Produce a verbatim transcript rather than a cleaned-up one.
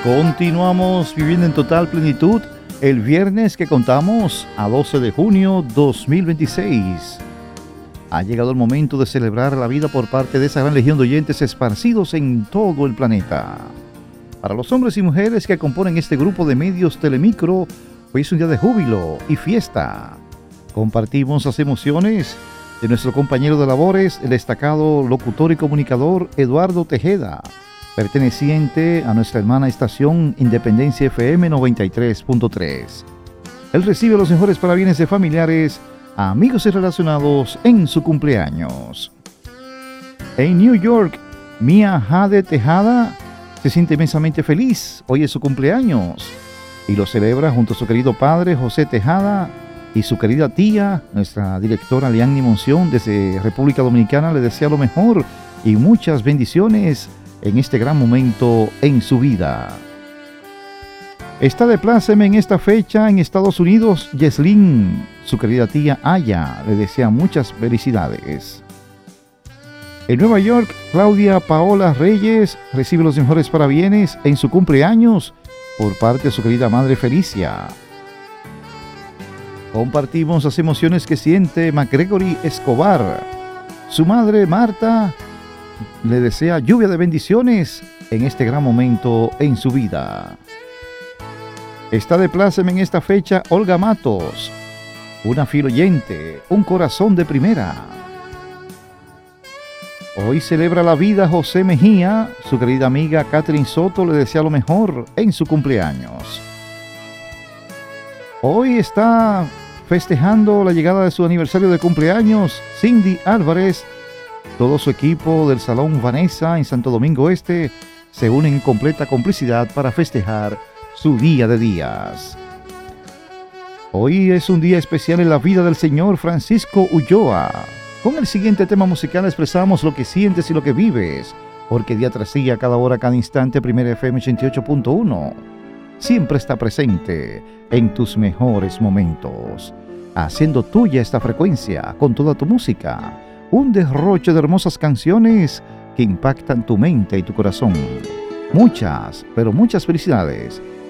Continuamos viviendo en total plenitud el viernes que contamos a doce de junio dos mil veintiséis. Ha llegado el momento de celebrar la vida por parte de esa gran legión de oyentes esparcidos en todo el planeta. Para los hombres y mujeres que componen este grupo de medios Telemicro, hoy es un día de júbilo y fiesta. Compartimos las emociones de nuestro compañero de labores, el destacado locutor y comunicador Eduardo Tejeda, perteneciente a nuestra hermana estación Independencia F M noventa y tres punto tres. Él recibe los mejores parabienes de familiares, amigos y relacionados en su cumpleaños. En New York, Mia Jade Tejada se siente inmensamente feliz. Hoy es su cumpleaños y lo celebra junto a su querido padre José Tejada y su querida tía, nuestra directora Lianni Monción desde República Dominicana. Le desea lo mejor y muchas bendiciones en este gran momento en su vida. Está de pláceme en esta fecha en Estados Unidos Yeslin. Su querida tía Aya le desea muchas felicidades. En Nueva York, Claudia Paola Reyes recibe los mejores parabienes en su cumpleaños por parte de su querida madre Felicia. Compartimos las emociones que siente McGregory Escobar. Su madre Marta le desea lluvia de bendiciones en este gran momento en su vida. Está de pláceme en esta fecha Olga Matos, una fiel oyente, un corazón de primera. Hoy celebra la vida José Mejía. Su querida amiga Catherine Soto le desea lo mejor en su cumpleaños. Hoy está festejando la llegada de su aniversario de cumpleaños Cindy Álvarez. Todo su equipo del Salón Vanessa en Santo Domingo Este se unen en completa complicidad para festejar su día de días. Hoy es un día especial en la vida del señor Francisco Ulloa. Con el siguiente tema musical expresamos lo que sientes y lo que vives, porque día tras día, cada hora, cada instante, Primera F M ochenta y ocho punto uno siempre está presente en tus mejores momentos, haciendo tuya esta frecuencia con toda tu música. Un derroche de hermosas canciones que impactan tu mente y tu corazón. Muchas, pero muchas felicidades